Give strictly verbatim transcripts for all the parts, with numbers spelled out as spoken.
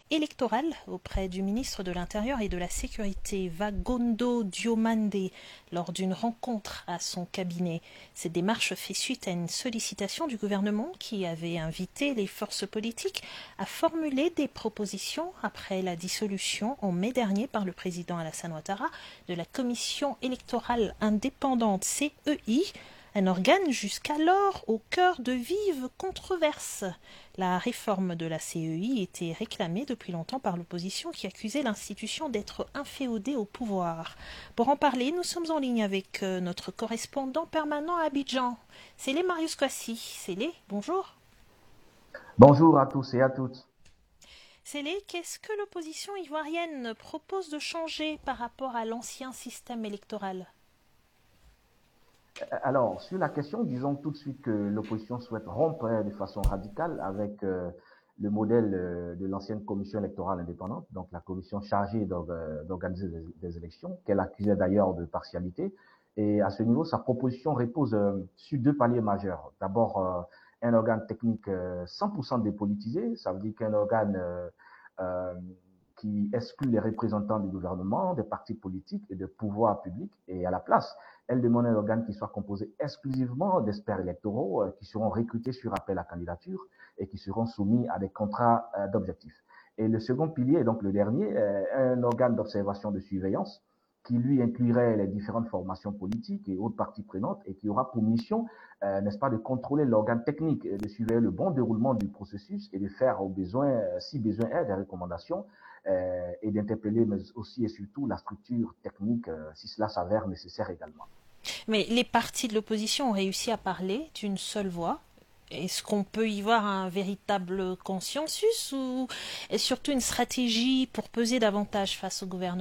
électorale auprès du ministre de l'Intérieur et de la Sécurité, Vagondo Diomande, lors d'une rencontre à son cabinet. Cette démarche fait suite à une sollicitation du gouvernement qui avait invité les forces politiques à formuler des propositions après la dissolution en mai dernier par le président Alassane Ouattara de la Commission électorale indépendante C E I, un organe jusqu'alors au cœur de vives controverses. La réforme de la C E I était réclamée depuis longtemps par l'opposition qui accusait l'institution d'être inféodée au pouvoir. Pour en parler, nous sommes en ligne avec notre correspondant permanent à Abidjan, Célé Marius Kwasi. Célé, bonjour. Bonjour à tous et à toutes. Célé, qu'est-ce que l'opposition ivoirienne propose de changer par rapport à l'ancien système électoral ? Alors, sur la question, disons tout de suite que l'opposition souhaite rompre de façon radicale avec euh, le modèle euh, de l'ancienne commission électorale indépendante, donc la commission chargée d'organiser des, des élections, qu'elle accusait d'ailleurs de partialité. Et à ce niveau, sa proposition repose euh, sur deux paliers majeurs. D'abord, euh, un organe technique euh, cent pour cent dépolitisé, ça veut dire qu'un organe euh, euh, qui exclut les représentants du gouvernement, des partis politiques et des pouvoirs publics, et à la place, elle demande un organe qui soit composé exclusivement d'experts électoraux euh, qui seront recrutés sur appel à candidature et qui seront soumis à des contrats euh, d'objectifs. Et le second pilier, donc le dernier, euh, un organe d'observation de surveillance qui lui inclurait les différentes formations politiques et autres parties prenantes et qui aura pour mission, euh, n'est-ce pas, de contrôler l'organe technique, de surveiller le bon déroulement du processus et de faire au besoin, euh, si besoin est, des recommandations euh, et d'interpeller, mais aussi et surtout la structure technique euh, si cela s'avère nécessaire également. Mais les partis de l'opposition ont réussi à parler d'une seule voix. Est-ce qu'on peut y voir un véritable consensus ou est-ce surtout une stratégie pour peser davantage face au gouvernement ?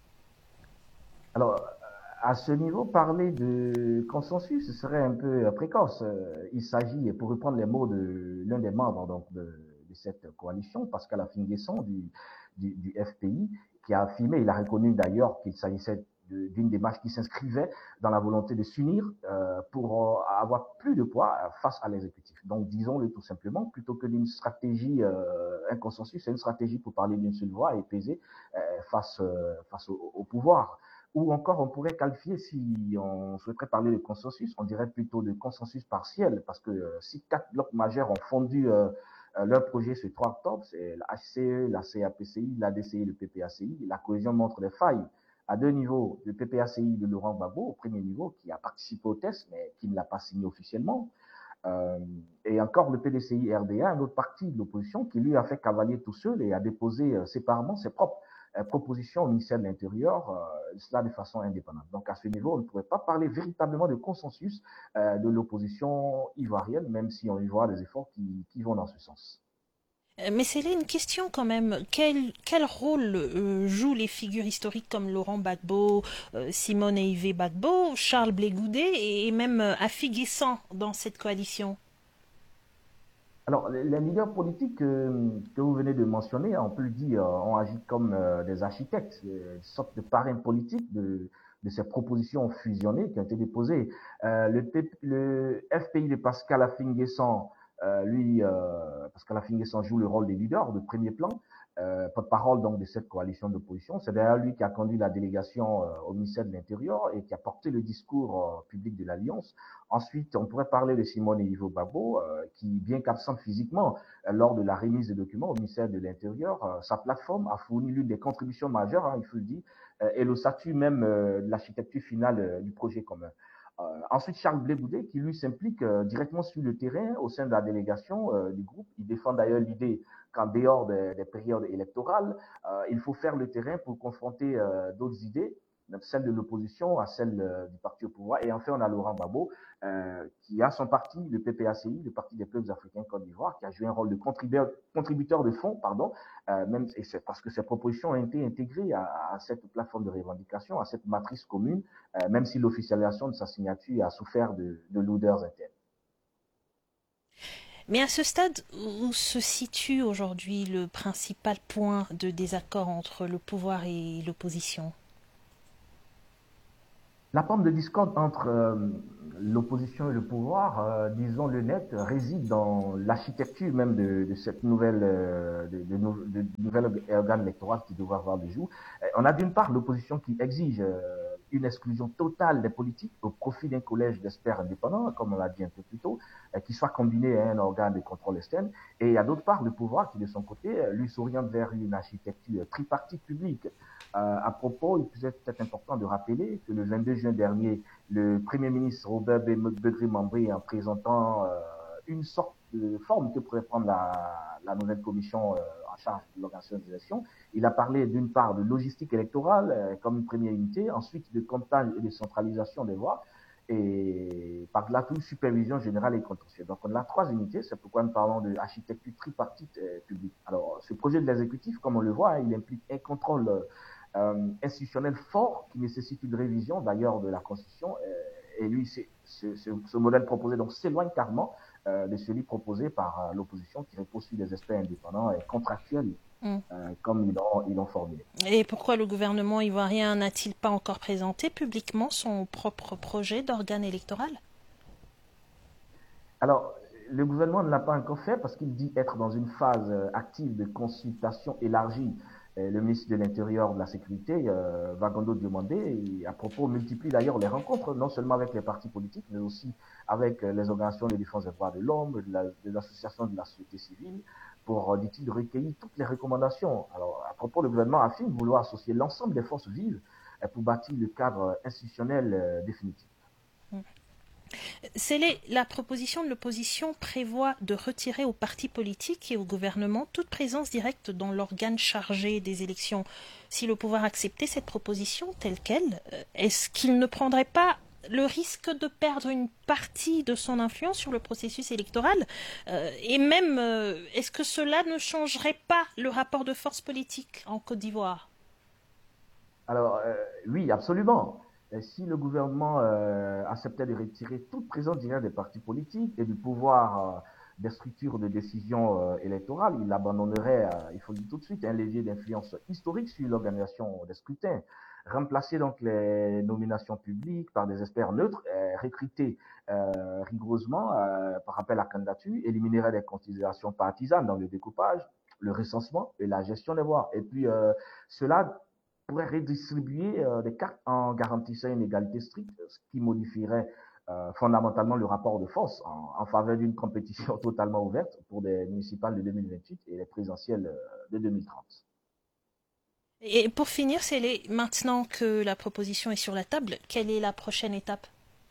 Alors, à ce niveau, parler de consensus, ce serait un peu précoce. Il s'agit, pour reprendre les mots de l'un des membres donc, de, de cette coalition, Pascal Affinguesson du, du, du F P I, qui a affirmé, il a reconnu d'ailleurs qu'il s'agissait d'une démarche qui s'inscrivait dans la volonté de s'unir euh, pour euh, avoir plus de poids face à l'exécutif. Donc, disons-le tout simplement, plutôt que d'une stratégie, euh, un consensus, c'est une stratégie pour parler d'une seule voix et peser euh, face, euh, face au, au pouvoir. Ou encore, on pourrait qualifier, si on souhaiterait parler de consensus, on dirait plutôt de consensus partiel, parce que euh, si quatre blocs majeurs ont fondu euh, leur projet ce trois octobre, c'est la H C E, la C A P C I, la D C I, le P P A C I, la cohésion montre des failles à deux niveaux, le P P A C I de Laurent Gbagbo, au premier niveau, qui a participé au test, mais qui ne l'a pas signé officiellement, euh, et encore le P D C I R D A, un autre parti de l'opposition, qui lui a fait cavalier tout seul et a déposé euh, séparément ses propres euh, propositions au ministère de l'Intérieur, euh, cela de façon indépendante. Donc à ce niveau, on ne pourrait pas parler véritablement de consensus euh, de l'opposition ivoirienne, même si on y voit des efforts qui, qui vont dans ce sens. Mais c'est là une question quand même. Quel, quel rôle euh, jouent les figures historiques comme Laurent Gbagbo, euh, Simone Yves Gbagbo, Charles Blé Goudé et même euh, Affi-Guessan dans cette coalition ? Alors, les leaders politiques que, que vous venez de mentionner, on peut le dire, ont agi comme euh, des architectes, une sorte de parrains politiques de, de ces propositions fusionnées qui ont été déposées. Euh, le, le F P I de Pascal Affi-N'Guessan, euh, lui, euh, Pascal Affi-N'Guessan joue le rôle des leaders de premier plan, euh, porte-parole donc de cette coalition d'opposition. C'est d'ailleurs lui qui a conduit la délégation euh, au ministère de l'Intérieur et qui a porté le discours euh, public de l'Alliance. Ensuite, on pourrait parler de Simone Yves Gbagbo, euh, qui, bien qu'absente physiquement euh, lors de la remise des documents au ministère de l'Intérieur, euh, sa plateforme a fourni l'une des contributions majeures, hein, il faut le dire, euh, et le statut même euh, de l'architecture finale euh, du projet commun. Euh, ensuite, Charles Blé Goudé, qui lui s'implique euh, directement sur le terrain au sein de la délégation euh, du groupe. Il défend d'ailleurs l'idée qu'en dehors des, des périodes électorales, euh, il faut faire le terrain pour confronter euh, d'autres idées, celle de l'opposition à celle euh, du parti au pouvoir. Et enfin, on a Laurent Gbagbo, euh, qui a son parti, le P P A C I, le Parti des peuples africains Côte d'Ivoire, qui a joué un rôle de contributeur, contributeur de fonds, pardon, euh, même et c'est parce que ces propositions ont été intégrées à, à cette plateforme de revendication, à cette matrice commune, euh, même si l'officialisation de sa signature a souffert de, de l'odeur interne. Mais à ce stade, où se situe aujourd'hui le principal point de désaccord entre le pouvoir et l'opposition ? La forme de discorde entre euh, l'opposition et le pouvoir, euh, disons le net, réside dans l'architecture même de, de cette nouvelle, euh, de, de, nou- de nouvel organe électoral qui devra voir le jour. Euh, On a d'une part l'opposition qui exige euh, une exclusion totale des politiques au profit d'un collège d'experts indépendants, comme on l'a dit un peu plus tôt, euh, qui soit combiné à un organe de contrôle externe. Et il y a d'autre part le pouvoir qui, de son côté, euh, lui s'oriente vers une architecture tripartite publique. Euh, à propos, il peut être peut-être important de rappeler que le vingt-deux juin dernier, le Premier ministre Robert Begré-Mambré, en présentant euh, une sorte de forme que pourrait prendre la, la nouvelle commission euh, en charge de l'organisation des élections, il a parlé d'une part de logistique électorale euh, comme une première unité, ensuite de comptage et de centralisation des voix, et par-delà tout, supervision générale et contentieuse. Donc on a trois unités, c'est pourquoi nous parlons de architecture tripartite euh, publique. Alors ce projet de l'exécutif, comme on le voit, hein, il implique un contrôle euh, institutionnel fort qui nécessite une révision d'ailleurs de la Constitution. Euh, et lui, c'est, ce, ce, ce modèle proposé donc s'éloigne carrément euh, de celui proposé par euh, l'opposition qui repose sur des experts indépendants et contractuels Mm. euh, comme ils l'ont, ils l'ont formulé. Et pourquoi le gouvernement ivoirien n'a-t-il pas encore présenté publiquement son propre projet d'organe électoral? Alors, le gouvernement ne l'a pas encore fait parce qu'il dit être dans une phase euh, active de consultation élargie. Euh, Le ministre de l'Intérieur, de la Sécurité, euh, Vagondo Diomandé, et à propos, multiplie d'ailleurs les rencontres, non seulement avec les partis politiques, mais aussi avec euh, les organisations de défense des droits de l'homme, de la- des associations de la société civile, pour, euh, dit-il, recueillir toutes les recommandations. Alors, à propos, le gouvernement affirme vouloir associer l'ensemble des forces vives euh, pour bâtir le cadre institutionnel euh, définitif. C'est les- la proposition de l'opposition prévoit de retirer aux partis politiques et au gouvernement toute présence directe dans l'organe chargé des élections. Si le pouvoir acceptait cette proposition telle qu'elle, euh, est-ce qu'il ne prendrait pas le risque de perdre une partie de son influence sur le processus électoral? Euh, Et même, euh, est-ce que cela ne changerait pas le rapport de force politique en Côte d'Ivoire? Alors, euh, oui, absolument. Et si le gouvernement euh, acceptait de retirer toute présence directe des partis politiques et du pouvoir euh, des structures de décision euh, électorale, il abandonnerait, euh, il faut le dire tout de suite, un levier d'influence historique sur l'organisation des scrutins. Remplacer donc les nominations publiques par des experts neutres, euh, recrutés euh, rigoureusement euh, par appel à candidature, éliminerait des considérations partisanes dans le découpage, le recensement et la gestion des voix. Et puis, euh, cela pourrait redistribuer euh, des cartes en garantissant une égalité stricte, ce qui modifierait euh, fondamentalement le rapport de force en, en faveur d'une compétition totalement ouverte pour des municipales de deux mille vingt-huit et les présidentielles euh, de deux mille trente. Et pour finir, c'est les... maintenant que la proposition est sur la table, quelle est la prochaine étape?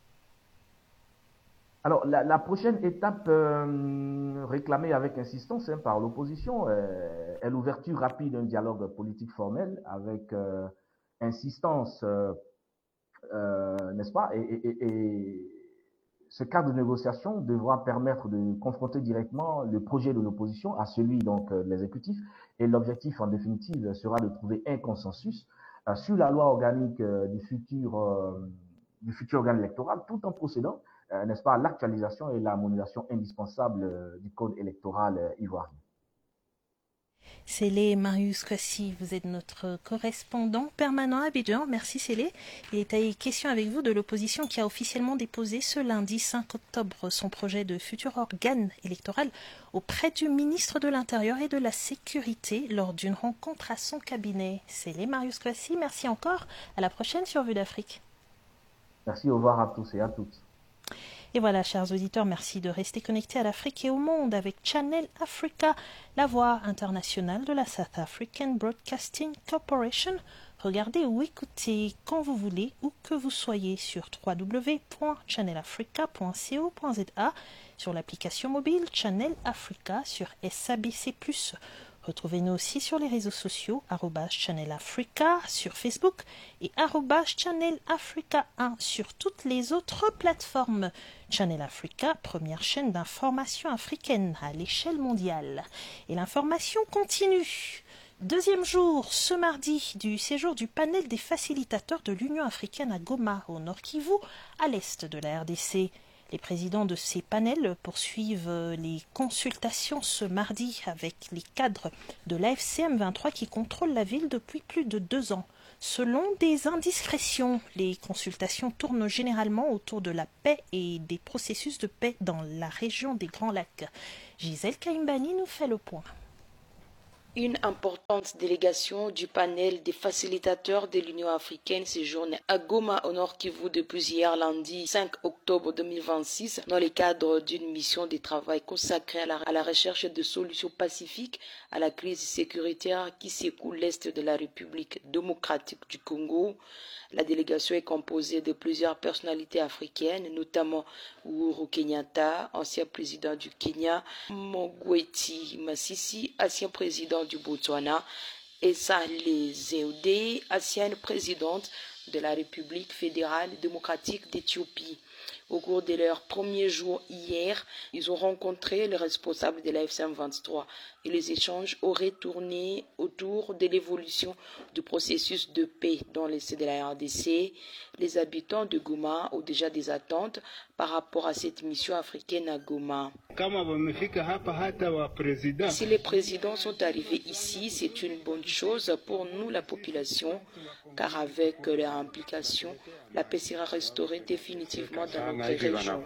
Alors, la, la prochaine étape euh, réclamée avec insistance hein, par l'opposition euh, est l'ouverture rapide d'un dialogue politique formel avec euh, insistance euh, euh, n'est-ce pas? Et, et, et, ce cadre de négociation devra permettre de confronter directement le projet de l'opposition à celui donc de l'exécutif. Et l'objectif, en définitive, sera de trouver un consensus euh, sur la loi organique euh, du futur euh, du futur organe électoral, tout en procédant, euh, n'est-ce pas, à l'actualisation et l'harmonisation indispensable euh, du code électoral euh, ivoirien. Célé Marius Kwasi, vous êtes notre correspondant permanent à Abidjan. Merci Célé. Il est à question avec vous de l'opposition qui a officiellement déposé ce lundi cinq octobre son projet de futur organe électoral auprès du ministre de l'Intérieur et de la Sécurité lors d'une rencontre à son cabinet. Célé Marius Kwasi, merci encore. À la prochaine sur Vue d'Afrique. Merci, au revoir à tous et à toutes. Et voilà, chers auditeurs, merci de rester connectés à l'Afrique et au monde avec Channel Africa, la voix internationale de la South African Broadcasting Corporation. Regardez ou écoutez quand vous voulez, où que vous soyez, sur w w w point channel africa point co point z a, sur l'application mobile Channel Africa, sur S A B C plus. Retrouvez-nous aussi sur les réseaux sociaux, arobase Channel Africa sur Facebook et arobase Channel Africa un sur toutes les autres plateformes. Channel Africa, première chaîne d'information africaine à l'échelle mondiale. Et l'information continue. Deuxième jour, ce mardi, du séjour du panel des facilitateurs de l'Union africaine à Goma, au Nord Kivu, à l'est de la R D C. Les présidents de ces panels poursuivent les consultations ce mardi avec les cadres de l'A F C M vingt-trois qui contrôlent la ville depuis plus de deux ans. Selon des indiscrétions, les consultations tournent généralement autour de la paix et des processus de paix dans la région des Grands Lacs. Gisèle Kaimbani nous fait le point. Une importante délégation du panel des facilitateurs de l'Union africaine séjourne à Goma au Nord Kivu depuis hier lundi cinq octobre deux mille vingt-six dans le cadre d'une mission de travail consacrée à la, à la recherche de solutions pacifiques à la crise sécuritaire qui secoue l'Est de la République démocratique du Congo. La délégation est composée de plusieurs personnalités africaines, notamment Uhuru Kenyatta, ancien président du Kenya, Mongweti Masisi, ancien président du Botswana, et Saleh Zewde, ancienne présidente de la République fédérale démocratique d'Éthiopie. Au cours de leur premier jour hier, ils ont rencontré les responsables de l'A F C M vingt-trois et les échanges auraient tourné autour de l'évolution du processus de paix dans l'est de la R D C. Les habitants de Goma ont déjà des attentes par rapport à cette mission africaine à Goma. Si les présidents sont arrivés ici, c'est une bonne chose pour nous, la population, car avec leur implication, la paix sera restaurée définitivement dans notre région.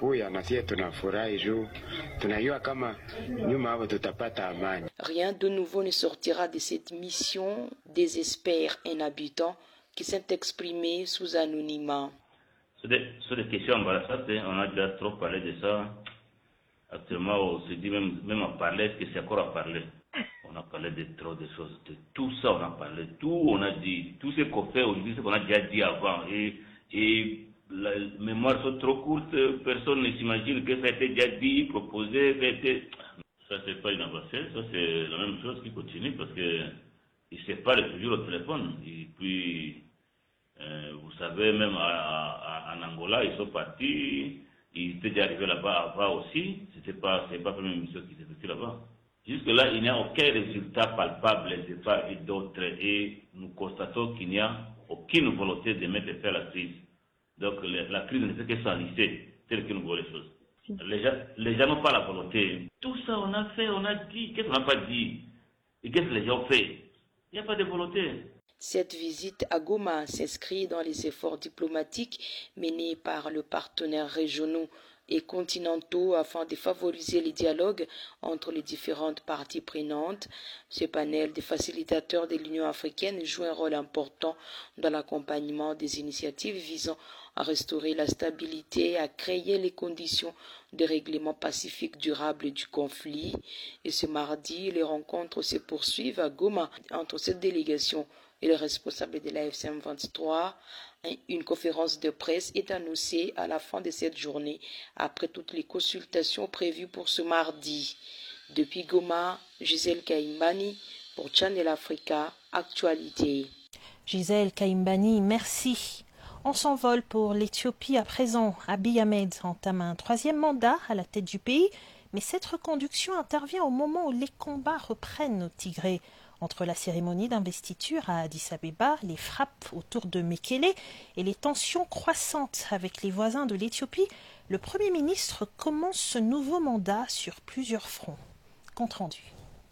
Rien de nouveau ne sortira de cette mission, désespère un habitant qui s'est exprimé sous anonymat. Sur des, sur des questions embarrassantes, on a déjà trop parlé de ça. Actuellement, on se dit même, même à parler, est-ce que c'est encore à parler? On a parlé de trop de choses, de tout ça on a parlé, tout on a dit, tout ce qu'on fait aujourd'hui, c'est ce qu'on a déjà dit avant. Et, et la mémoire sont trop courtes, personne ne s'imagine que ça a été déjà dit, proposé, ça a été... Ça c'est pas une avancée, ça c'est la même chose qui continue parce que ils se parlent toujours au téléphone. Et puis, euh, vous savez, même à, à, en Angola, ils sont partis, ils étaient déjà arrivés là-bas avant aussi, c'était pas, c'est pas la première mission qui s'est faite là-bas. Jusque-là, il n'y a aucun résultat palpable de part et d'autre et nous constatons qu'il n'y a aucune volonté de mettre fin à la crise. Donc la crise ne fait que s'enliser, tel que nous voyons les choses. Les gens, les gens n'ont pas la volonté. Tout ça on a fait, on a dit, qu'est-ce qu'on n'a pas dit? Et qu'est-ce que les gens ont fait? Il n'y a pas de volonté. Cette visite à Goma s'inscrit dans les efforts diplomatiques menés par les partenaires régionaux et continentaux afin de favoriser les dialogues entre les différentes parties prenantes. Ce panel des facilitateurs de l'Union africaine joue un rôle important dans l'accompagnement des initiatives visant à restaurer la stabilité et à créer les conditions de règlement pacifique durable du conflit. Et ce mardi, les rencontres se poursuivent à Goma entre cette délégation et le responsable de l'A F C M vingt-trois. Une conférence de presse est annoncée à la fin de cette journée après toutes les consultations prévues pour ce mardi. Depuis Goma, Gisèle Kaimbani pour Channel Africa, Actualité. Gisèle Kaimbani, merci. On s'envole pour l'Éthiopie à présent. Abiy Ahmed entame un troisième mandat à la tête du pays, mais cette reconduction intervient au moment où les combats reprennent au Tigré. Entre la cérémonie d'investiture à Addis Abeba, les frappes autour de Mekele et les tensions croissantes avec les voisins de l'Éthiopie, le Premier ministre commence ce nouveau mandat sur plusieurs fronts. Compte rendu.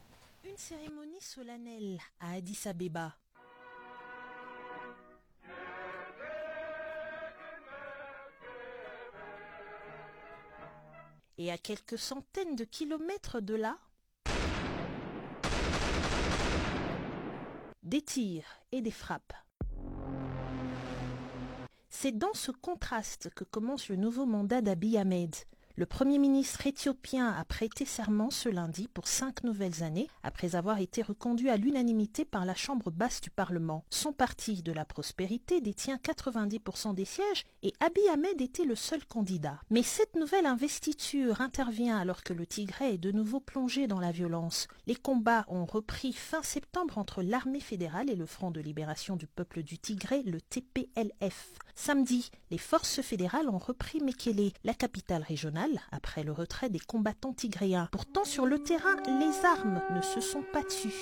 Une cérémonie solennelle à Addis Abeba. Et à quelques centaines de kilomètres de là, des tirs et des frappes. C'est dans ce contraste que commence le nouveau mandat d'Abiy Ahmed. Le Premier ministre éthiopien a prêté serment ce lundi pour cinq nouvelles années, après avoir été reconduit à l'unanimité par la Chambre basse du Parlement. Son parti de la prospérité détient quatre-vingt-dix pour cent des sièges et Abiy Ahmed était le seul candidat. Mais cette nouvelle investiture intervient alors que le Tigré est de nouveau plongé dans la violence. Les combats ont repris fin septembre entre l'armée fédérale et le Front de libération du peuple du Tigré, le T P L F. Samedi, les forces fédérales ont repris Mekele, la capitale régionale, après le retrait des combattants tigréens. Pourtant, sur le terrain, les armes ne se sont pas tues.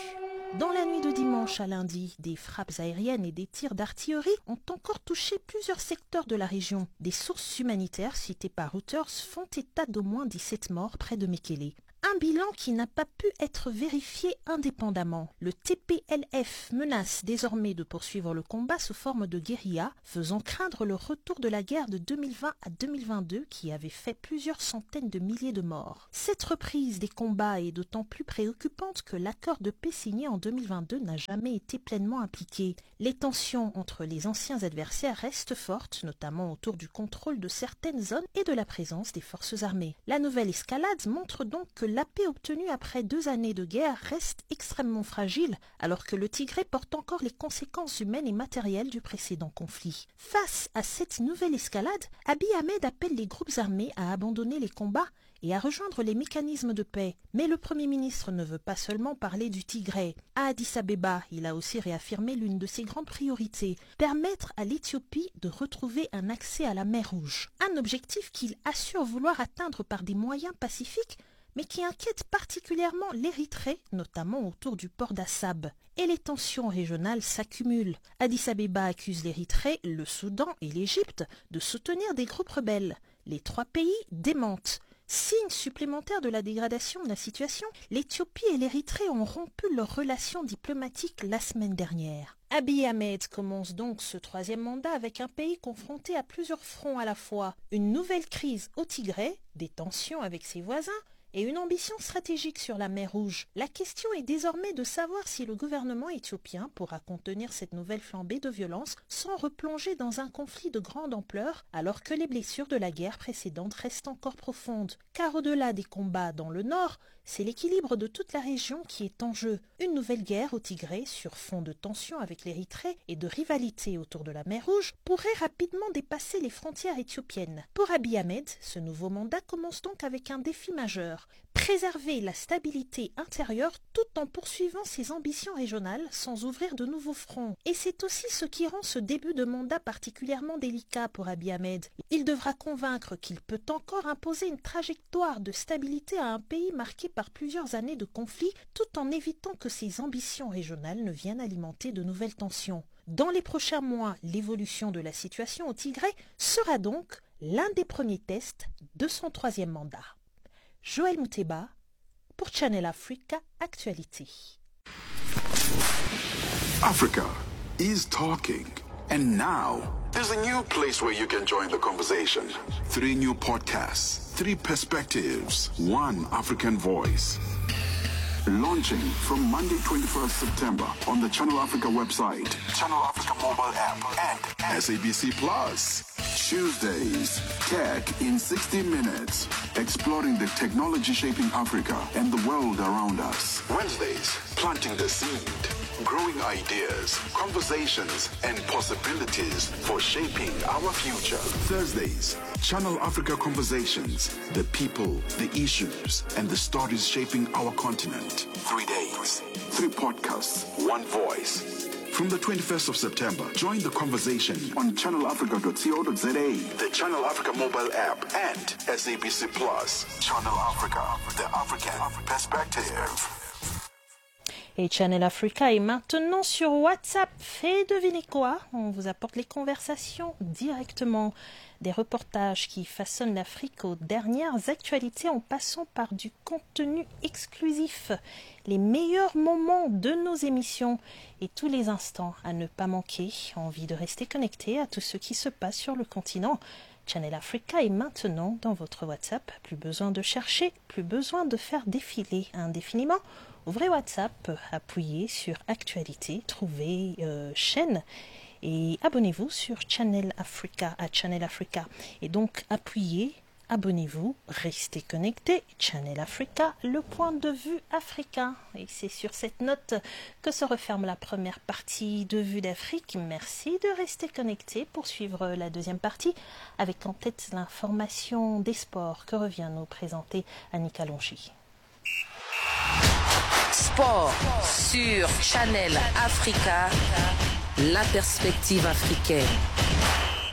Dans la nuit de dimanche à lundi, des frappes aériennes et des tirs d'artillerie ont encore touché plusieurs secteurs de la région. Des sources humanitaires citées par Reuters font état d'au moins dix-sept morts près de Mekele. Un bilan qui n'a pas pu être vérifié indépendamment. Le T P L F menace désormais de poursuivre le combat sous forme de guérilla, faisant craindre le retour de la guerre de deux mille vingt à deux mille vingt-deux qui avait fait plusieurs centaines de milliers de morts. Cette reprise des combats est d'autant plus préoccupante que l'accord de paix signé en deux mille vingt-deux n'a jamais été pleinement appliqué. Les tensions entre les anciens adversaires restent fortes, notamment autour du contrôle de certaines zones et de la présence des forces armées. La nouvelle escalade montre donc que la paix obtenue après deux années de guerre reste extrêmement fragile, alors que le Tigré porte encore les conséquences humaines et matérielles du précédent conflit. Face à cette nouvelle escalade, Abiy Ahmed appelle les groupes armés à abandonner les combats et à rejoindre les mécanismes de paix. Mais le Premier ministre ne veut pas seulement parler du Tigré. À Addis Abeba, il a aussi réaffirmé l'une de ses grandes priorités, permettre à l'Éthiopie de retrouver un accès à la mer Rouge. Un objectif qu'il assure vouloir atteindre par des moyens pacifiques, mais qui inquiète particulièrement l'Érythrée, notamment autour du port d'Assab. Et les tensions régionales s'accumulent. Addis Abeba accuse l'Érythrée, le Soudan et l'Égypte de soutenir des groupes rebelles. Les trois pays démentent. Signe supplémentaire de la dégradation de la situation, l'Éthiopie et l'Érythrée ont rompu leurs relations diplomatiques la semaine dernière. Abiy Ahmed commence donc ce troisième mandat avec un pays confronté à plusieurs fronts à la fois. Une nouvelle crise au Tigré, des tensions avec ses voisins, et une ambition stratégique sur la mer Rouge. La question est désormais de savoir si le gouvernement éthiopien pourra contenir cette nouvelle flambée de violence sans replonger dans un conflit de grande ampleur, alors que les blessures de la guerre précédente restent encore profondes. Car au-delà des combats dans le nord, c'est l'équilibre de toute la région qui est en jeu. Une nouvelle guerre au Tigré sur fond de tensions avec l'Érythrée et de rivalité autour de la mer Rouge pourrait rapidement dépasser les frontières éthiopiennes. Pour Abiy Ahmed, ce nouveau mandat commence donc avec un défi majeur. Préserver la stabilité intérieure tout en poursuivant ses ambitions régionales sans ouvrir de nouveaux fronts. Et c'est aussi ce qui rend ce début de mandat particulièrement délicat pour Abiy Ahmed. Il devra convaincre qu'il peut encore imposer une trajectoire de stabilité à un pays marqué par plusieurs années de conflits tout en évitant que ses ambitions régionales ne viennent alimenter de nouvelles tensions. Dans les prochains mois, l'évolution de la situation au Tigré sera donc l'un des premiers tests de son troisième mandat. Joël Mouteba pour Channel Africa Actualité. Africa is talking. And now, there's a new place where you can join the conversation. Three new podcasts, three perspectives, one African voice. Launching from Monday, twenty-first September on the Channel Africa website, Channel Africa mobile app, and S A B C Plus. Tuesdays, Tech in sixty minutes, exploring the technology shaping Africa and the world around us. Wednesdays, planting the seed, growing ideas, conversations, and possibilities for shaping our future. Thursdays, Channel Africa Conversations, the people, the issues, and the stories shaping our continent. Three days, three podcasts, one voice. From the twenty-first of September, join the conversation on channel africa dot co dot za, the Channel Africa mobile app, and S A B C Plus. Channel Africa, the African perspective. Et Channel Africa est maintenant sur WhatsApp. Et devinez quoi? On vous apporte les conversations directement. Des reportages qui façonnent l'Afrique aux dernières actualités en passant par du contenu exclusif. Les meilleurs moments de nos émissions et tous les instants à ne pas manquer. Envie de rester connecté à tout ce qui se passe sur le continent. Channel Africa est maintenant dans votre WhatsApp. Plus besoin de chercher, plus besoin de faire défiler indéfiniment. Ouvrez WhatsApp, appuyez sur Actualité, trouvez euh, chaîne et abonnez-vous sur Channel Africa à Channel Africa. Et donc appuyez, abonnez-vous, restez connectés. Channel Africa, le point de vue africain. Et c'est sur cette note que se referme la première partie de Vue d'Afrique. Merci de rester connectés pour suivre la deuxième partie avec en tête l'information des sports que revient nous présenter Annika Longy. Sport sur Channel Africa, la perspective africaine.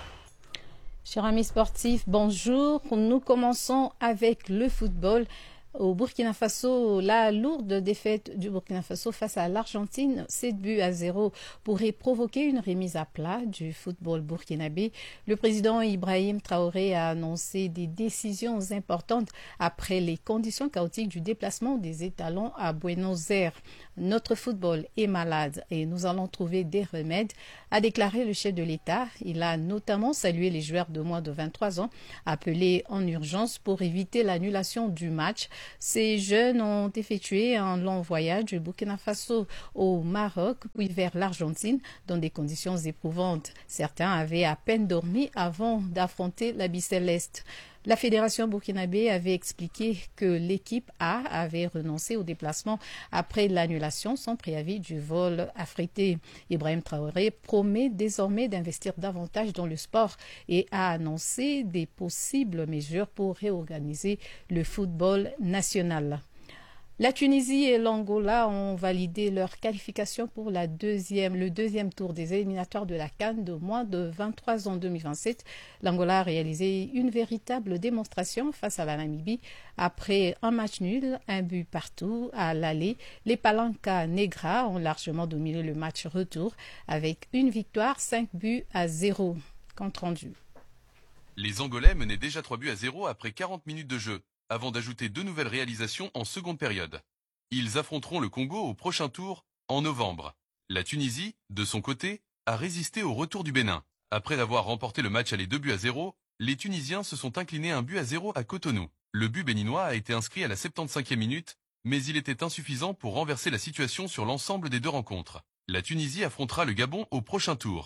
Chers amis sportifs, bonjour. Nous commençons avec le football Au Burkina Faso, la lourde défaite du Burkina Faso face à l'Argentine, sept buts à zéro, pourrait provoquer une remise à plat du football burkinabé. Le président Ibrahim Traoré a annoncé des décisions importantes après les conditions chaotiques du déplacement des étalons à Buenos Aires. Notre football est malade et nous allons trouver des remèdes, a déclaré le chef de l'État. Il a notamment salué les joueurs de moins de vingt-trois ans appelés en urgence pour éviter l'annulation du match. Ces jeunes ont effectué un long voyage du Burkina Faso au Maroc, puis vers l'Argentine, dans des conditions éprouvantes. Certains avaient à peine dormi avant d'affronter la Bicéleste. La fédération burkinabé avait expliqué que l'équipe A avait renoncé au déplacement après l'annulation sans préavis du vol affrété. Ibrahim Traoré promet désormais d'investir davantage dans le sport et a annoncé des possibles mesures pour réorganiser le football national. La Tunisie et l'Angola ont validé leur qualification pour la deuxième, le deuxième tour des éliminatoires de la CAN de moins de vingt-trois ans deux mille vingt-sept. L'Angola a réalisé une véritable démonstration face à la Namibie. Après un match nul, un but partout à l'aller, les Palanca Negra ont largement dominé le match retour avec une victoire cinq buts à zéro. Compte rendu. Les Angolais menaient déjà trois buts à zéro après quarante minutes de jeu, avant d'ajouter deux nouvelles réalisations en seconde période. Ils affronteront le Congo au prochain tour, en novembre. La Tunisie, de son côté, a résisté au retour du Bénin. Après avoir remporté le match aller deux buts à zéro, les Tunisiens se sont inclinés un but à zéro à Cotonou. Le but béninois a été inscrit à la septante-cinquième minute, mais il était insuffisant pour renverser la situation sur l'ensemble des deux rencontres. La Tunisie affrontera le Gabon au prochain tour.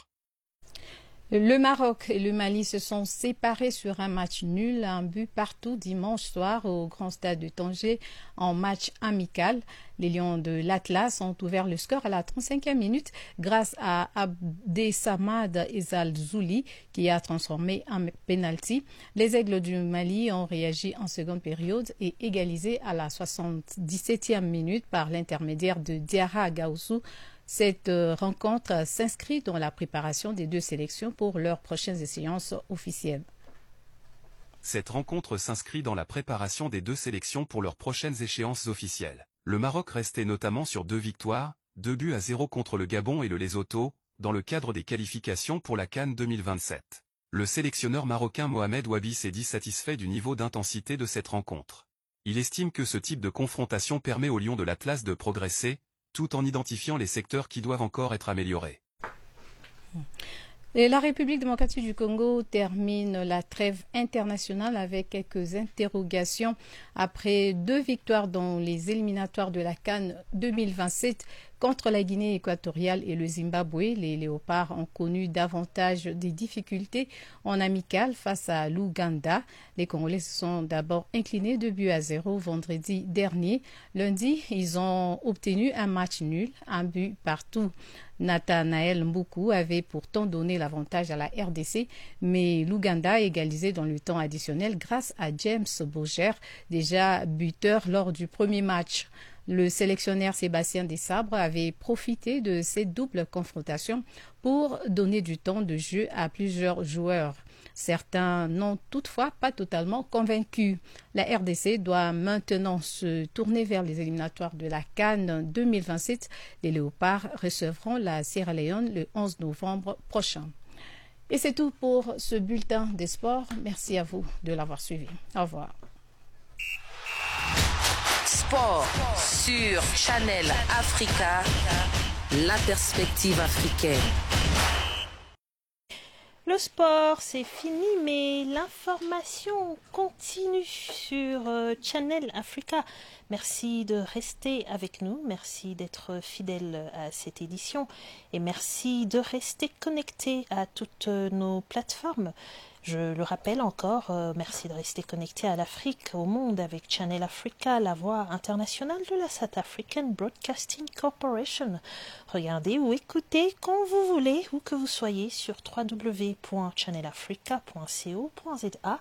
Le Maroc et le Mali se sont séparés sur un match nul, un but partout dimanche soir au Grand Stade de Tanger en match amical. Les Lions de l'Atlas ont ouvert le score à la trente-cinquième minute grâce à Abdesamad Ezal Zouli qui a transformé un penalty. Les Aigles du Mali ont réagi en seconde période et égalisé à la soixante-dix-septième minute par l'intermédiaire de Diarra Gaoussou. Cette rencontre s'inscrit dans la préparation des deux sélections pour leurs prochaines échéances officielles. Cette rencontre s'inscrit dans la préparation des deux sélections pour leurs prochaines échéances officielles. Le Maroc restait notamment sur deux victoires, deux buts à zéro contre le Gabon et le Lesotho, dans le cadre des qualifications pour la CAN deux mille vingt-sept. Le sélectionneur marocain Mohamed Wabi s'est dit satisfait du niveau d'intensité de cette rencontre. Il estime que ce type de confrontation permet aux Lions de l'Atlas de progresser, tout en identifiant les secteurs qui doivent encore être améliorés. Et la République démocratique du Congo termine la trêve internationale avec quelques interrogations après deux victoires dans les éliminatoires de la CAN deux mille vingt-sept contre la Guinée équatoriale et le Zimbabwe. Les Léopards ont connu davantage des difficultés en amical face à l'Ouganda. Les Congolais se sont d'abord inclinés deux buts à zéro vendredi dernier. Lundi, ils ont obtenu un match nul, un but partout. Nathanaël Mboukou avait pourtant donné l'avantage à la R D C, mais l'Ouganda a égalisé dans le temps additionnel grâce à James Boger, déjà buteur lors du premier match. Le sélectionneur Sébastien Desabre avait profité de cette double confrontation pour donner du temps de jeu à plusieurs joueurs. Certains n'ont toutefois pas totalement convaincu. La R D C doit maintenant se tourner vers les éliminatoires de la CAN deux mille vingt-sept. Les Léopards recevront la Sierra Leone le onze novembre prochain. Et c'est tout pour ce bulletin des sports. Merci à vous de l'avoir suivi. Au revoir. Sport sur Channel Africa, la perspective africaine. Le sport, c'est fini, mais l'information continue sur euh, Channel Africa. Merci de rester avec nous, merci d'être fidèle à cette édition et merci de rester connecté à toutes nos plateformes. Je le rappelle encore, euh, merci de rester connecté à l'Afrique, au monde avec Channel Africa, la voix internationale de la South African Broadcasting Corporation. Regardez ou écoutez quand vous voulez, où que vous soyez, sur w w w point channel africa point co point za,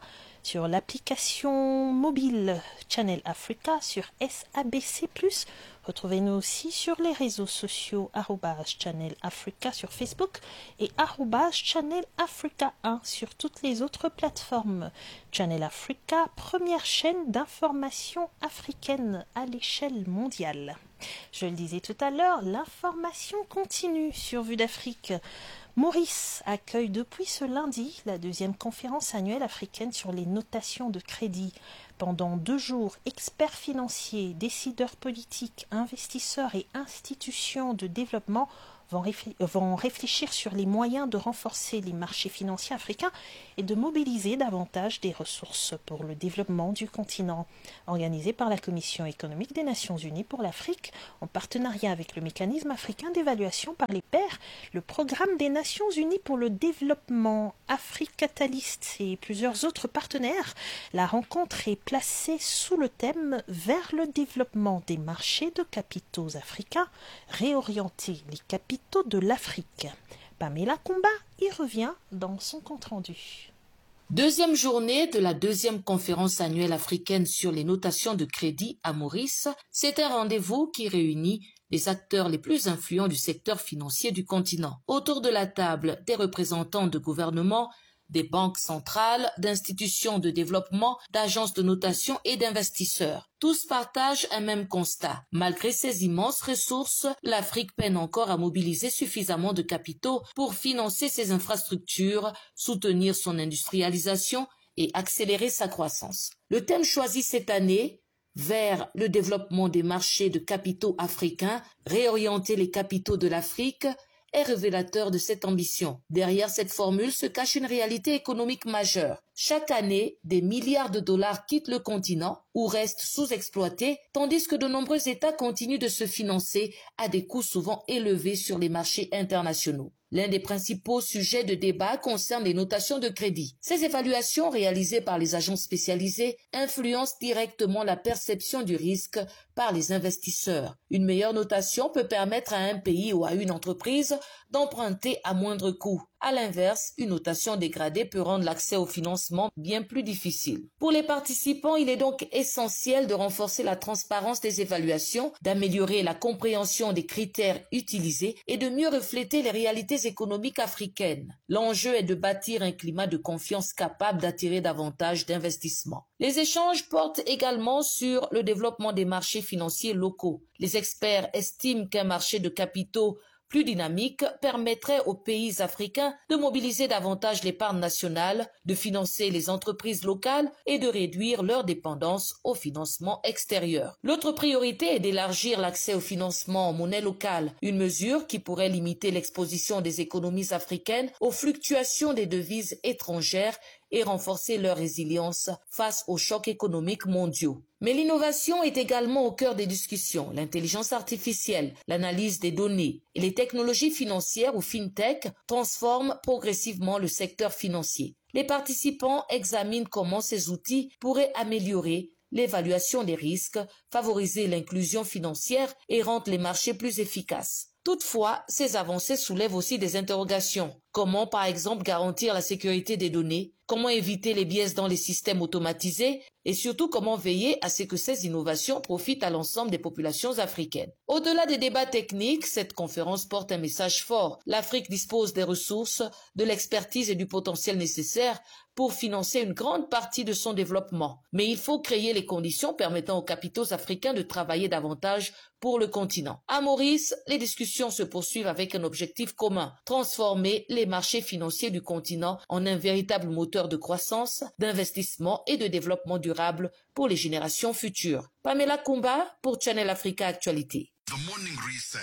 sur l'application mobile Channel Africa, sur S A B C plus. Retrouvez-nous aussi sur les réseaux sociaux arobase Channel Africa sur Facebook et arobase Channel Africa un sur toutes les autres plateformes. Channel Africa, première chaîne d'information africaine à l'échelle mondiale. Je le disais tout à l'heure, l'information continue sur Vue d'Afrique. Maurice accueille depuis ce lundi la deuxième conférence annuelle africaine sur les notations de crédit. Pendant deux jours, experts financiers, décideurs politiques, investisseurs et institutions de développement vont, réfl- vont réfléchir sur les moyens de renforcer les marchés financiers africains et de mobiliser davantage des ressources pour le développement du continent. Organisé par la Commission économique des Nations Unies pour l'Afrique, en partenariat avec le mécanisme africain d'évaluation par les pairs, le programme des Nations Unies pour le développement, Africatalist et plusieurs autres partenaires, la rencontre est placée sous le thème « Vers le développement des marchés de capitaux africains, réorienter les capitaux de l'Afrique ». Pamela Kumba y revient dans son compte-rendu. Deuxième journée de la deuxième conférence annuelle africaine sur les notations de crédit à Maurice, c'est un rendez-vous qui réunit les acteurs les plus influents du secteur financier du continent. Autour de la table, des représentants de gouvernements, des banques centrales, d'institutions de développement, d'agences de notation et d'investisseurs. Tous partagent un même constat. Malgré ses immenses ressources, l'Afrique peine encore à mobiliser suffisamment de capitaux pour financer ses infrastructures, soutenir son industrialisation et accélérer sa croissance. Le thème choisi cette année, vers le développement des marchés de capitaux africains, réorienter les capitaux de l'Afrique, est révélateur de cette ambition. Derrière cette formule se cache une réalité économique majeure. Chaque année, des milliards de dollars quittent le continent ou restent sous-exploités, tandis que de nombreux États continuent de se financer à des coûts souvent élevés sur les marchés internationaux. L'un des principaux sujets de débat concerne les notations de crédit. Ces évaluations réalisées par les agences spécialisées influencent directement la perception du risque par les investisseurs. Une meilleure notation peut permettre à un pays ou à une entreprise d'emprunter à moindre coût. À l'inverse, une notation dégradée peut rendre l'accès au financement bien plus difficile. Pour les participants, il est donc essentiel de renforcer la transparence des évaluations, d'améliorer la compréhension des critères utilisés et de mieux refléter les réalités économiques africaines. L'enjeu est de bâtir un climat de confiance capable d'attirer davantage d'investissements. Les échanges portent également sur le développement des marchés financiers locaux. Les experts estiment qu'un marché de capitaux plus dynamique permettrait aux pays africains de mobiliser davantage l'épargne nationale, de financer les entreprises locales et de réduire leur dépendance au financement extérieur. L'autre priorité est d'élargir l'accès au financement en monnaie locale, une mesure qui pourrait limiter l'exposition des économies africaines aux fluctuations des devises étrangères et renforcer leur résilience face aux chocs économiques mondiaux. Mais l'innovation est également au cœur des discussions. L'intelligence artificielle, l'analyse des données et les technologies financières ou fintech transforment progressivement le secteur financier. Les participants examinent comment ces outils pourraient améliorer l'évaluation des risques, favoriser l'inclusion financière et rendre les marchés plus efficaces. Toutefois, ces avancées soulèvent aussi des interrogations. Comment, par exemple, garantir la sécurité des données? Comment éviter les biais dans les systèmes automatisés? Et surtout, comment veiller à ce que ces innovations profitent à l'ensemble des populations africaines? Au-delà des débats techniques, cette conférence porte un message fort. L'Afrique dispose des ressources, de l'expertise et du potentiel nécessaires pour financer une grande partie de son développement. Mais il faut créer les conditions permettant aux capitaux africains de travailler davantage pour le continent. À Maurice, les discussions se poursuivent avec un objectif commun, transformer les marchés financiers du continent en un véritable moteur de croissance, d'investissement et de développement durable pour les générations futures. Pamela Kumba pour Channel Africa Actualité. The Morning Reset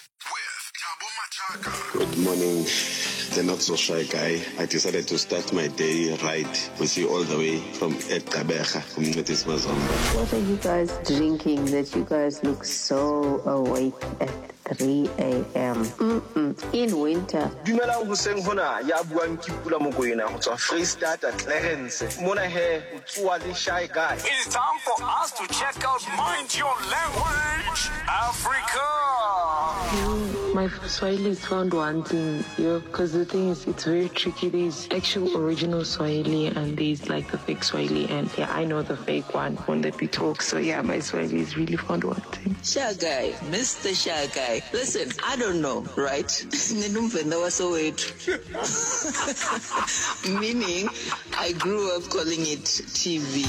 with Thabo Machaka. Good morning, the not so shy guy. I decided to start my day right with you all the way from Ekabecha, Community Mazomba. What are you guys drinking that you guys look so awake at three a.m. Mm-mm. In winter? Dumelang hoseng hona ya buang ke Pula Mokoena go tswa Freestata Clarence. Mona he o tswa le shy guy. It is time for us to check out Mind Your Language Africa. My Swahili is found wanting, yo, because the thing is, it's very tricky. There's actual original Swahili and there's like the fake Swahili, and yeah, I know the fake one when that we talk. So yeah, my Swahili is really found wanting. Shy guy, Mister Shy guy. Listen, I don't know, right? Meaning, I grew up calling it T V.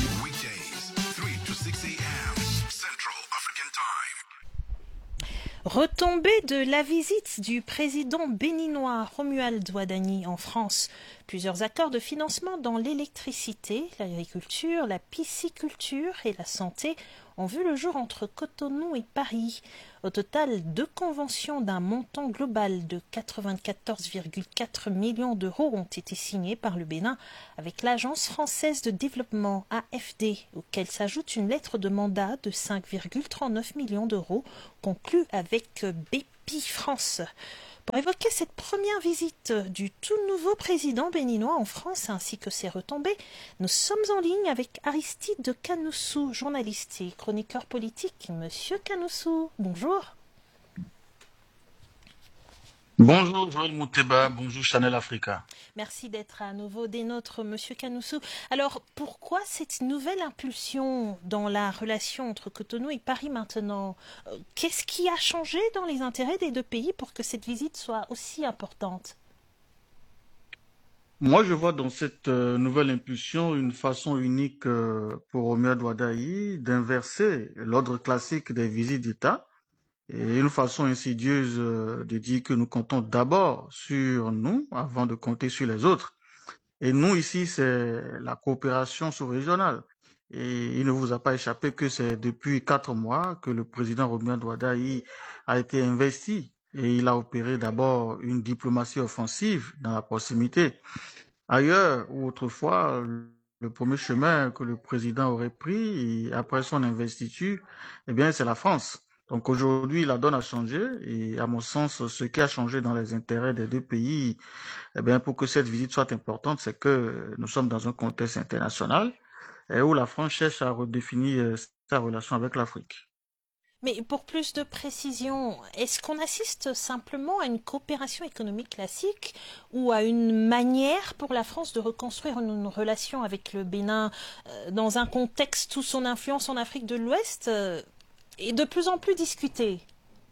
Retombée de la visite du président béninois Romuald Ouadani en France. Plusieurs accords de financement dans l'électricité, l'agriculture, la pisciculture et la santé ont vu le jour entre Cotonou et Paris. Au total, deux conventions d'un montant global de quatre-vingt-quatorze virgule quatre millions d'euros ont été signées par le Bénin avec l'Agence française de développement A F D, auquel s'ajoute une lettre de mandat de cinq virgule trente-neuf millions d'euros conclue avec Bpifrance. Pour évoquer cette première visite du tout nouveau président béninois en France ainsi que ses retombées, nous sommes en ligne avec Aristide Kanoussou, journaliste et chroniqueur politique. Monsieur Kanoussou, bonjour. Bonjour Joël Mouteba, bonjour Chanel Africa. Merci d'être à nouveau des nôtres, Monsieur Kanoussou. Alors, pourquoi cette nouvelle impulsion dans la relation entre Cotonou et Paris maintenant ? Qu'est-ce qui a changé dans les intérêts des deux pays pour que cette visite soit aussi importante ? Moi, je vois dans cette euh, nouvelle impulsion une façon unique euh, pour Romuald Ouadani d'inverser l'ordre classique des visites d'État. Et une façon insidieuse de dire que nous comptons d'abord sur nous avant de compter sur les autres. Et nous, ici, c'est la coopération sous-régionale. Et il ne vous a pas échappé que c'est depuis quatre mois que le président Romuald Ouadani a été investi. Et il a opéré d'abord une diplomatie offensive dans la proximité. Ailleurs ou autrefois, le premier chemin que le président aurait pris après son investiture, eh bien, c'est la France. Donc aujourd'hui, la donne a changé et à mon sens, ce qui a changé dans les intérêts des deux pays, eh bien, pour que cette visite soit importante, c'est que nous sommes dans un contexte international et où la France cherche à redéfinir sa relation avec l'Afrique. Mais pour plus de précision, est-ce qu'on assiste simplement à une coopération économique classique ou à une manière pour la France de reconstruire une relation avec le Bénin dans un contexte où son influence en Afrique de l'Ouest est de plus en plus discuté?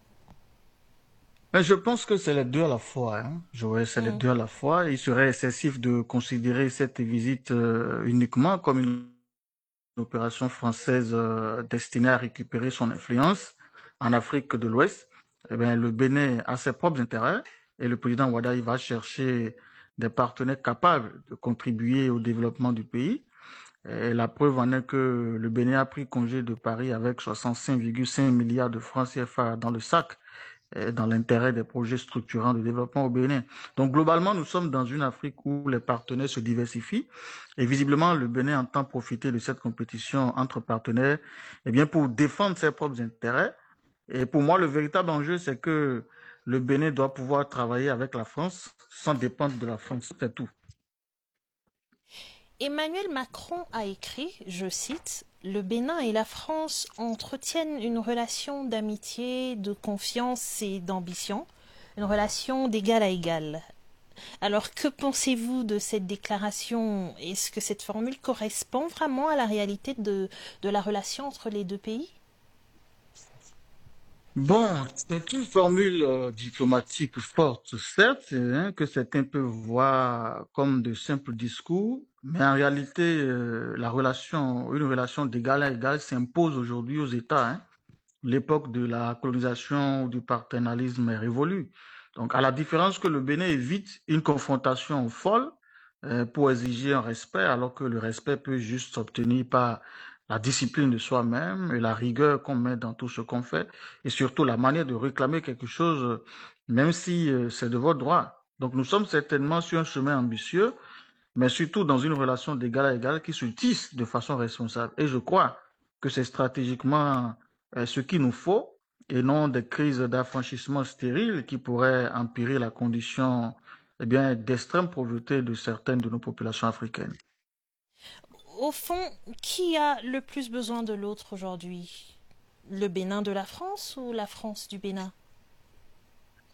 Mais je pense que c'est les deux à la fois. Hein. Je vois, c'est mmh. les deux à la fois. Il serait excessif de considérer cette visite euh, uniquement comme une opération française euh, destinée à récupérer son influence en Afrique de l'Ouest. Eh bien, le Bénin a ses propres intérêts et le président Ouadani va chercher des partenaires capables de contribuer au développement du pays. Et la preuve en est que le Bénin a pris congé de Paris avec soixante-cinq virgule cinq milliards de francs C F A dans le sac, dans l'intérêt des projets structurants de développement au Bénin. Donc globalement, nous sommes dans une Afrique où les partenaires se diversifient et visiblement le Bénin entend profiter de cette compétition entre partenaires eh bien, pour défendre ses propres intérêts. Et pour moi, le véritable enjeu, c'est que le Bénin doit pouvoir travailler avec la France sans dépendre de la France, c'est tout. Emmanuel Macron a écrit, je cite, « Le Bénin et la France entretiennent une relation d'amitié, de confiance et d'ambition, une relation d'égal à égal. » Alors, que pensez-vous de cette déclaration? Est-ce que cette formule correspond vraiment à la réalité de, de la relation entre les deux pays? Bon, c'est une formule euh, diplomatique forte, certes, hein, que certains peuvent voir comme de simples discours, mais en réalité, euh, la relation, une relation d'égal à égal s'impose aujourd'hui aux États. Hein. L'époque de la colonisation ou du paternalisme est révolue. Donc, à la différence que le Bénin évite une confrontation folle euh, pour exiger un respect, alors que le respect peut juste s'obtenir par la discipline de soi-même et la rigueur qu'on met dans tout ce qu'on fait, et surtout la manière de réclamer quelque chose, même si euh, c'est de votre droit. Donc nous sommes certainement sur un chemin ambitieux, mais surtout dans une relation d'égal à égal qui se tisse de façon responsable. Et je crois que c'est stratégiquement euh, ce qu'il nous faut, et non des crises d'affranchissement stériles qui pourraient empirer la condition eh bien, d'extrême pauvreté de certaines de nos populations africaines. Au fond, qui a le plus besoin de l'autre aujourd'hui? Le Bénin de la France ou la France du Bénin?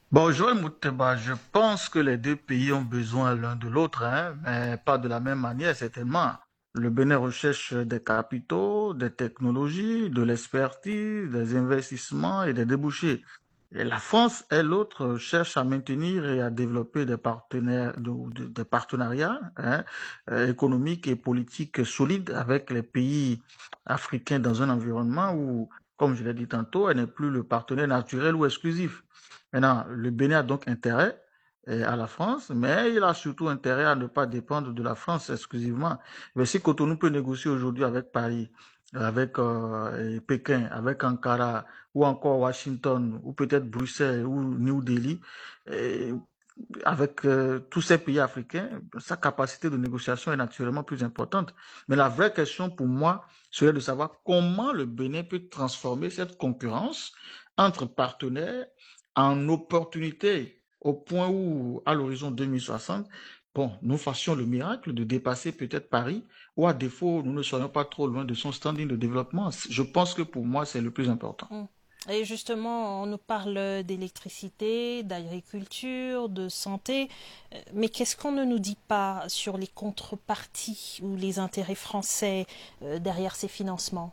Bon, Joël Mouteba, je pense que les deux pays ont besoin l'un de l'autre, hein, mais pas de la même manière, certainement. Le Bénin recherche des capitaux, des technologies, de l'expertise, des investissements et des débouchés. Et la France, elle, l'autre, cherche à maintenir et à développer des partenaires, de- de- des partenariats hein, euh, économiques et politiques solides avec les pays africains dans un environnement où, comme je l'ai dit tantôt, elle n'est plus le partenaire naturel ou exclusif. Maintenant, le Bénin a donc intérêt euh, à la France, mais il a surtout intérêt à ne pas dépendre de la France exclusivement. Mais si Cotonou peut négocier aujourd'hui avec Paris, avec euh, Pékin, avec Ankara, ou encore Washington, ou peut-être Bruxelles, ou New Delhi, et avec euh, tous ces pays africains, sa capacité de négociation est naturellement plus importante. Mais la vraie question pour moi serait de savoir comment le Bénin peut transformer cette concurrence entre partenaires en opportunité au point où, à l'horizon deux mille soixante, bon, nous fassions le miracle de dépasser peut-être Paris, ou à défaut, nous ne serions pas trop loin de son standing de développement. Je pense que pour moi, c'est le plus important. Mm. Et justement, on nous parle d'électricité, d'agriculture, de santé, mais qu'est-ce qu'on ne nous dit pas sur les contreparties ou les intérêts français derrière ces financements?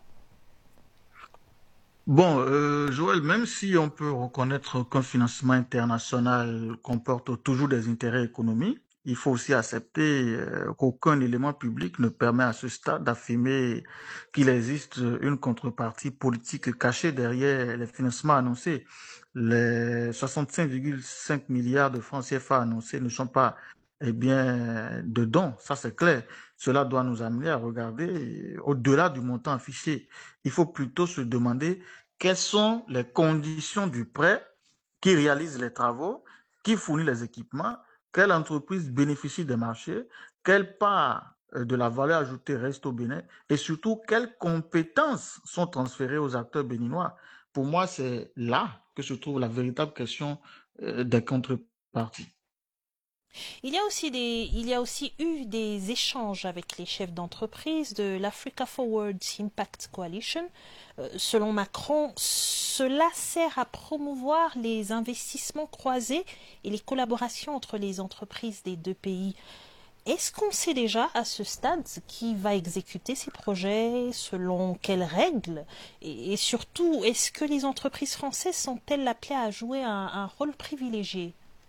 Bon, euh, Joël, même si on peut reconnaître qu'un financement international comporte toujours des intérêts économiques, il faut aussi accepter euh, qu'aucun élément public ne permet à ce stade d'affirmer qu'il existe une contrepartie politique cachée derrière les financements annoncés. Les soixante-cinq virgule cinq milliards de francs C F A annoncés ne sont pas, eh bien, de dons, ça c'est clair. Cela doit nous amener à regarder au-delà du montant affiché. Il faut plutôt se demander quelles sont les conditions du prêt, qui réalise les travaux, qui fournit les équipements, quelle entreprise bénéficie des marchés, quelle part de la valeur ajoutée reste au Bénin et surtout quelles compétences sont transférées aux acteurs béninois. Pour moi, c'est là que se trouve la véritable question des contreparties. Il y a aussi des, il y a aussi eu des échanges avec les chefs d'entreprise de l'Africa Forward Impact Coalition. Euh, selon Macron, cela sert à promouvoir les investissements croisés et les collaborations entre les entreprises des deux pays. Est-ce qu'on sait déjà à ce stade qui va exécuter ces projets, selon quelles règles? Et, et surtout, est-ce que les entreprises françaises sont-elles appelées à jouer un, un rôle privilégié?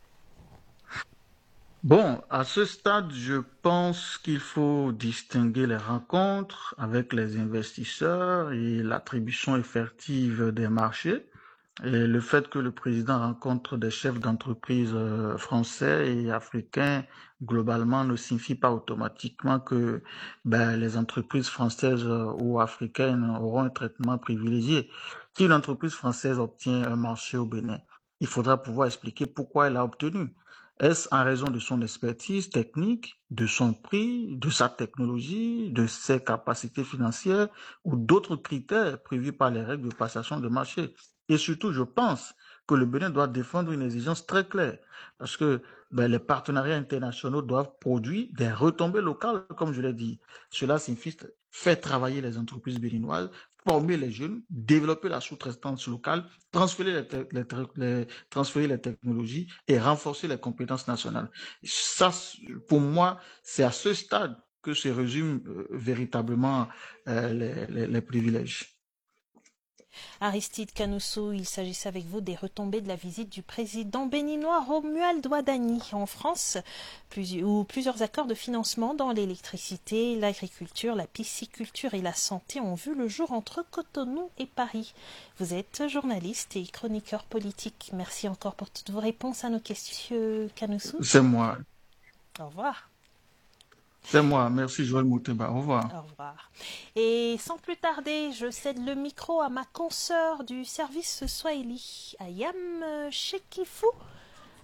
Bon, à ce stade, je pense qu'il faut distinguer les rencontres avec les investisseurs et l'attribution effective des marchés. Et le fait que le président rencontre des chefs d'entreprise français et africains globalement ne signifie pas automatiquement que ben, les entreprises françaises ou africaines auront un traitement privilégié. Si une entreprise française obtient un marché au Bénin, il faudra pouvoir expliquer pourquoi elle l'a obtenu. Est-ce en raison de son expertise technique, de son prix, de sa technologie, de ses capacités financières ou d'autres critères prévus par les règles de passation de marché? Et surtout, je pense que le Bénin doit défendre une exigence très claire parce que ben, les partenariats internationaux doivent produire des retombées locales, comme je l'ai dit. Cela signifie faire travailler les entreprises béninoises, former les jeunes, développer la sous-traitance locale, transférer les, les, les, transférer les technologies et renforcer les compétences nationales. Ça, pour moi, c'est à ce stade que se résument euh, véritablement euh, les, les, les privilèges. Aristide Canosso, il s'agissait avec vous des retombées de la visite du président béninois Romuald Ouadani en France, plus, où plusieurs accords de financement dans l'électricité, l'agriculture, la pisciculture et la santé ont vu le jour entre Cotonou et Paris. Vous êtes journaliste et chroniqueur politique. Merci encore pour toutes vos réponses à nos questions, Canosso. C'est moi. Au revoir. C'est moi, merci Joël Mouteba, au revoir. Au revoir. Et sans plus tarder, je cède le micro à ma consoeur du service Swahili, Ayam Shekifou.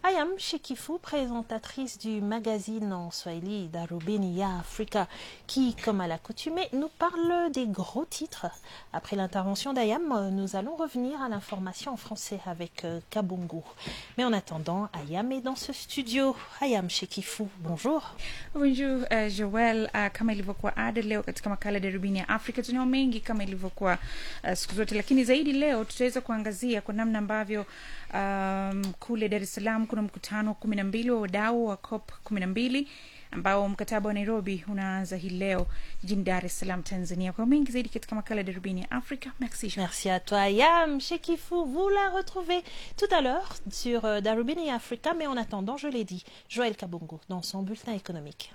Ayam Shekifou, présentatrice du magazine en Swahili Darubini ya Afrika, qui, comme à l'accoutumée, nous parle des gros titres. Après l'intervention d'Ayam, nous allons revenir à l'information en français avec euh, Kabungu. Mais en attendant, Ayam est dans ce studio. Ayam Shekifou, bonjour. Bonjour uh, Joel. Uh, kama ilivyokuwa ada leo katika makala Darubini ya Afrika tunao mengi kama ilivyokuwa uh, siku zote, lakini zaidi leo tutaweza kuangazia kwa namna ambavyo um, kule Dar es Salaam kuna mkutano kumi na mbili wa wadau wa C O P kumi na mbili ambao mkataba wa Nairobi unaanza hii leo jijini Dar es Salaam, Tanzania. Kwa mengi zaidi katika makala Darubini ya Afrika. Merci. Merci à toi Ayam Shekifou. Vous la retrouvez tout à l'heure sur euh, Darubini ya Afrika, mais en attendant, je l'ai dit, Joël Kabungu dans son bulletin économique.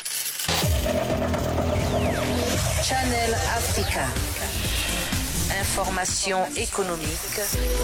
Channel Africa. Information économique.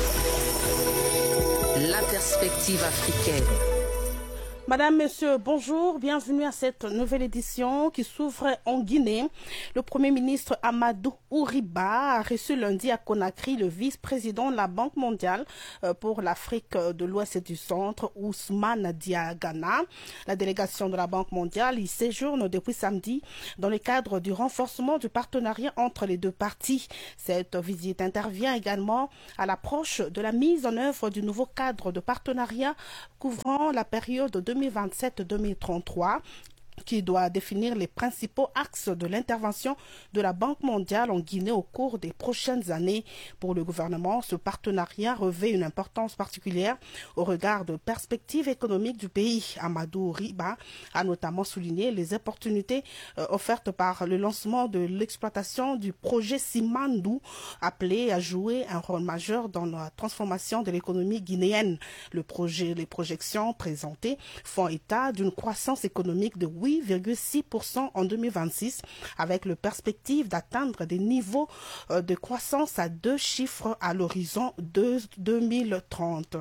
La perspective africaine. Madame, Monsieur, bonjour, bienvenue à cette nouvelle édition qui s'ouvre en Guinée. Le Premier ministre Amadou Ouriba a reçu lundi à Conakry le vice-président de la Banque mondiale pour l'Afrique de l'Ouest et du Centre, Ousmane Diagana. La délégation de la Banque mondiale y séjourne depuis samedi dans le cadre du renforcement du partenariat entre les deux parties. Cette visite intervient également à l'approche de la mise en œuvre du nouveau cadre de partenariat couvrant la période deux mille vingt-sept à deux mille trente-trois, qui doit définir les principaux axes de l'intervention de la Banque mondiale en Guinée au cours des prochaines années. Pour le gouvernement, ce partenariat revêt une importance particulière au regard de perspectives économiques du pays. Amadou Riba a notamment souligné les opportunités euh, offertes par le lancement de l'exploitation du projet Simandou, appelé à jouer un rôle majeur dans la transformation de l'économie guinéenne. Le projet, les projections présentées font état d'une croissance économique de huit virgule six pour cent en deux mille vingt-six, avec la perspective d'atteindre des niveaux de croissance à deux chiffres à l'horizon de deux mille trente.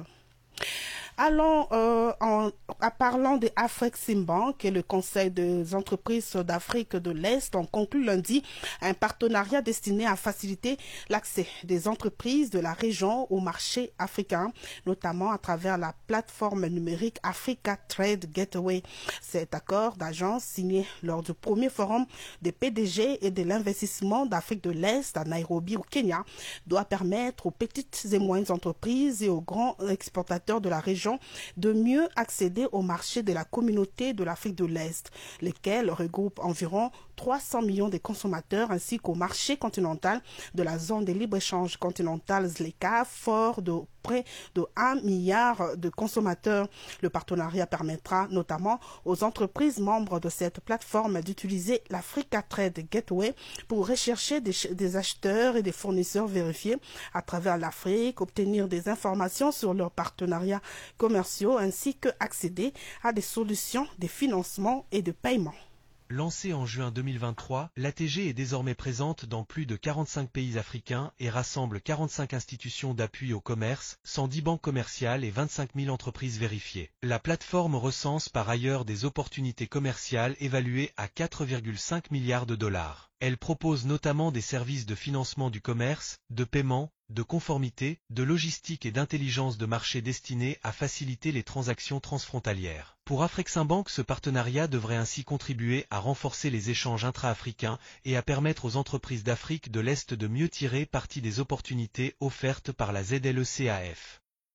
Allons euh, en, en parlant de Afreximbank et le Conseil des entreprises d'Afrique de l'Est ont conclu lundi un partenariat destiné à faciliter l'accès des entreprises de la région au marché africain, notamment à travers la plateforme numérique Africa Trade Gateway. Cet accord d'agence signé lors du premier forum des P D G et de l'investissement d'Afrique de l'Est à Nairobi au Kenya doit permettre aux petites et moyennes entreprises et aux grands exportateurs de la région de mieux accéder au marché de la communauté de l'Afrique de l'Est, lesquels regroupent environ trois cents millions de consommateurs, ainsi qu'au marché continental de la zone de libre-échange continentale Z L E C A, fort de près de un milliard de consommateurs. Le partenariat permettra notamment aux entreprises membres de cette plateforme d'utiliser l'Africa Trade Gateway pour rechercher des, des acheteurs et des fournisseurs vérifiés à travers l'Afrique, obtenir des informations sur leurs partenariats commerciaux ainsi que accéder à des solutions de financement et de paiement. Lancée en juin deux mille vingt-trois, l'A T G est désormais présente dans plus de quarante-cinq pays africains et rassemble quarante-cinq institutions d'appui au commerce, cent dix banques commerciales et vingt-cinq mille entreprises vérifiées. La plateforme recense par ailleurs des opportunités commerciales évaluées à quatre virgule cinq milliards de dollars. Elle propose notamment des services de financement du commerce, de paiement, de conformité, de logistique et d'intelligence de marché destinés à faciliter les transactions transfrontalières. Pour Afreximbank, ce partenariat devrait ainsi contribuer à renforcer les échanges intra-africains et à permettre aux entreprises d'Afrique de l'Est de mieux tirer parti des opportunités offertes par la Z L E C A F.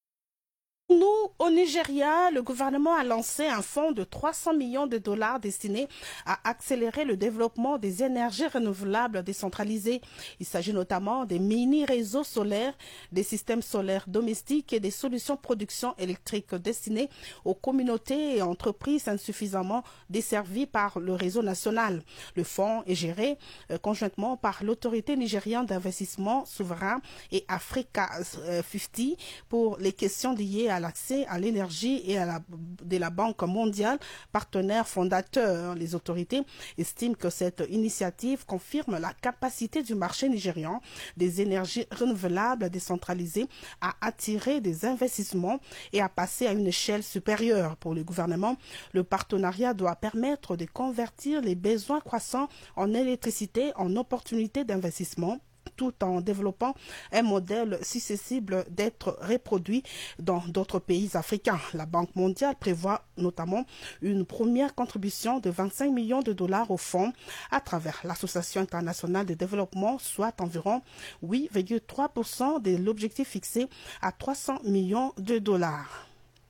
Nous, au Nigeria, le gouvernement a lancé un fonds de trois cents millions de dollars destiné à accélérer le développement des énergies renouvelables décentralisées. Il s'agit notamment des mini-réseaux solaires, des systèmes solaires domestiques et des solutions de production électrique destinées aux communautés et entreprises insuffisamment desservies par le réseau national. Le fonds est géré euh, conjointement par l'autorité nigériane d'investissement souverain et Africa cinquante pour les questions liées à à l'accès à l'énergie et à la, de la Banque mondiale, partenaire fondateur. Les autorités estiment que cette initiative confirme la capacité du marché nigérian des énergies renouvelables décentralisées à attirer des investissements et à passer à une échelle supérieure. Pour le gouvernement, le partenariat doit permettre de convertir les besoins croissants en électricité en opportunités d'investissement tout en développant un modèle susceptible d'être reproduit dans d'autres pays africains. La Banque mondiale prévoit notamment une première contribution de vingt-cinq millions de dollars au fonds à travers l'Association internationale de développement, soit environ huit virgule trois pour cent de l'objectif fixé à trois cents millions de dollars.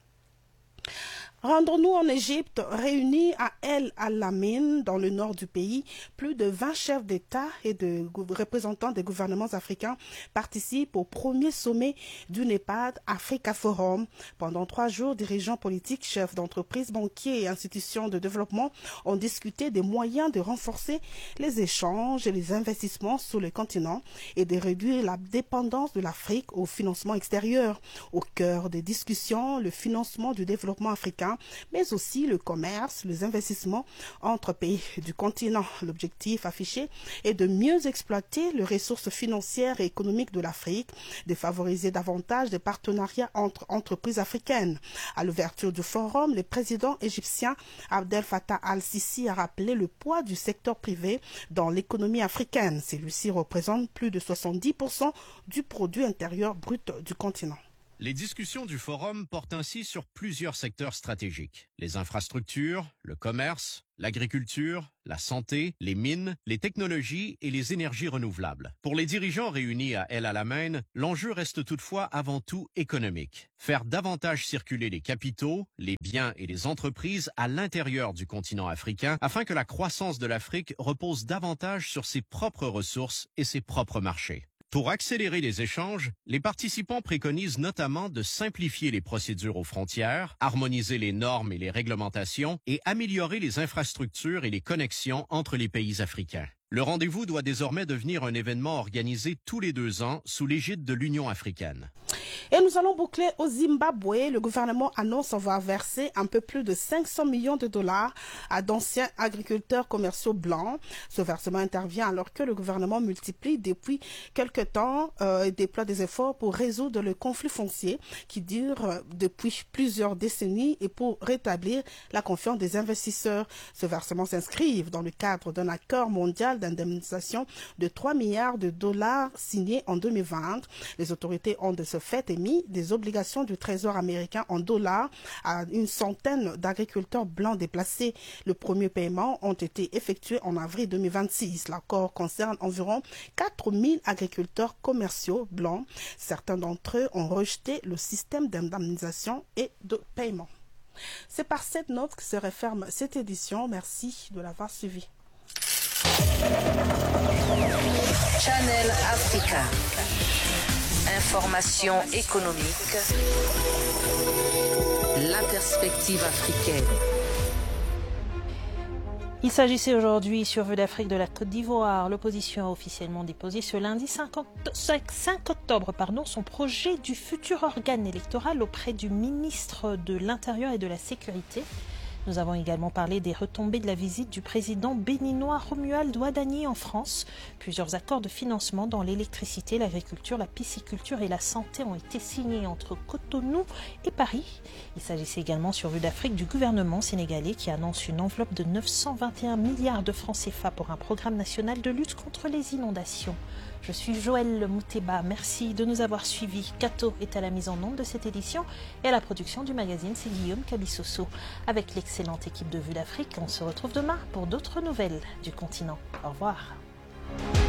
Rendons-nous en Égypte, réunis à El Alamein, dans le nord du pays. Plus de vingt chefs d'État et de représentants des gouvernements africains participent au premier sommet du NEPAD Africa Forum. Pendant trois jours, dirigeants politiques, chefs d'entreprise, banquiers et institutions de développement ont discuté des moyens de renforcer les échanges et les investissements sur le continent et de réduire la dépendance de l'Afrique au financement extérieur. Au cœur des discussions, le financement du développement africain, mais aussi le commerce, les investissements entre pays du continent. L'objectif affiché est de mieux exploiter les ressources financières et économiques de l'Afrique, de favoriser davantage des partenariats entre entreprises africaines. À l'ouverture du forum, le président égyptien Abdel Fattah al-Sisi a rappelé le poids du secteur privé dans l'économie africaine. Celui-ci représente plus de soixante-dix pour cent du produit intérieur brut du continent. Les discussions du forum portent ainsi sur plusieurs secteurs stratégiques. Les infrastructures, le commerce, l'agriculture, la santé, les mines, les technologies et les énergies renouvelables. Pour les dirigeants réunis à El Alamein, l'enjeu reste toutefois avant tout économique. Faire davantage circuler les capitaux, les biens et les entreprises à l'intérieur du continent africain afin que la croissance de l'Afrique repose davantage sur ses propres ressources et ses propres marchés. Pour accélérer les échanges, les participants préconisent notamment de simplifier les procédures aux frontières, harmoniser les normes et les réglementations et améliorer les infrastructures et les connexions entre les pays africains. Le rendez-vous doit désormais devenir un événement organisé tous les deux ans sous l'égide de l'Union africaine. Et nous allons boucler au Zimbabwe. Le gouvernement annonce avoir versé un peu plus de cinq cents millions de dollars à d'anciens agriculteurs commerciaux blancs. Ce versement intervient alors que le gouvernement multiplie depuis quelque temps euh, et déploie des efforts pour résoudre le conflit foncier qui dure euh, depuis plusieurs décennies et pour rétablir la confiance des investisseurs. Ce versement s'inscrit dans le cadre d'un accord mondial d'indemnisation de trois milliards de dollars signé en deux mille vingt. Les autorités ont de ce fait émis des obligations du Trésor américain en dollars à une centaine d'agriculteurs blancs déplacés. Le premier paiement ont été effectués en avril deux mille vingt-six. L'accord concerne environ quatre mille agriculteurs commerciaux blancs. Certains d'entre eux ont rejeté le système d'indemnisation et de paiement. C'est par cette note que se referme cette édition. Merci de l'avoir suivi. Channel Africa. Information économique. La perspective africaine. Il s'agissait aujourd'hui sur Vue d'Afrique de la Côte d'Ivoire. L'opposition a officiellement déposé ce lundi cinq octobre pardon, son projet du futur organe électoral auprès du ministre de l'Intérieur et de la Sécurité. Nous avons également parlé des retombées de la visite du président béninois Romuald Ouadani en France. Plusieurs accords de financement dans l'électricité, l'agriculture, la pisciculture et la santé ont été signés entre Cotonou et Paris. Il s'agissait également sur Vue d'Afrique du gouvernement sénégalais qui annonce une enveloppe de neuf cent vingt et un milliards de francs C F A pour un programme national de lutte contre les inondations. Je suis Joël Mouteba, merci de nous avoir suivis. Kato est à la mise en onde de cette édition et à la production du magazine, c'est Guillaume Cabissoso. Avec l'excellente équipe de Vue d'Afrique, on se retrouve demain pour d'autres nouvelles du continent. Au revoir.